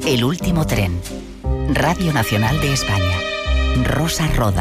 El último tren. Radio Nacional de España. Rosa Roda.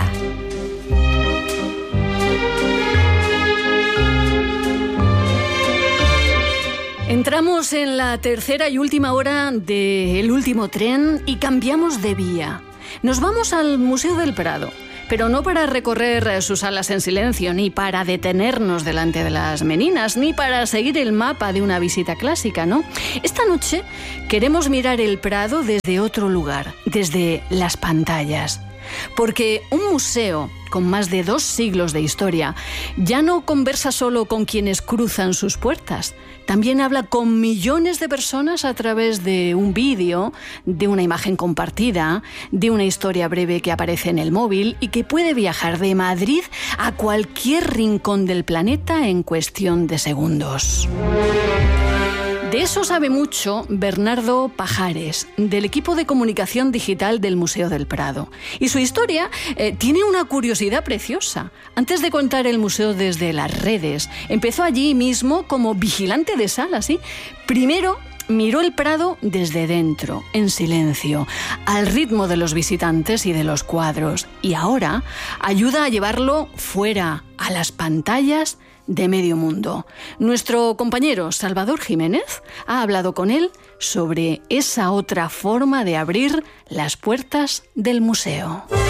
Entramos en la tercera y última hora de El último tren y cambiamos de vía. Nos vamos al Museo del Prado, pero no para recorrer sus salas en silencio, ni para detenernos delante de las meninas, ni para seguir el mapa de una visita clásica, ¿no? Esta noche queremos mirar el Prado desde otro lugar, desde las pantallas. Porque un museo con más de 2 siglos de historia ya no conversa solo con quienes cruzan sus puertas, también habla con millones de personas a través de un vídeo, de una imagen compartida, de una historia breve que aparece en el móvil y que puede viajar de Madrid a cualquier rincón del planeta en cuestión de segundos. De eso sabe mucho Bernardo Pajares, del equipo de comunicación digital del Museo del Prado. Y su historia tiene una curiosidad preciosa. Antes de contar el museo desde las redes, empezó allí mismo como vigilante de sala, ¿sí? Primero miró el Prado desde dentro, en silencio, al ritmo de los visitantes y de los cuadros. Y ahora ayuda a llevarlo fuera, a las pantallas de medio mundo. Nuestro compañero Salvador Jiménez ha hablado con él sobre esa otra forma de abrir las puertas del museo.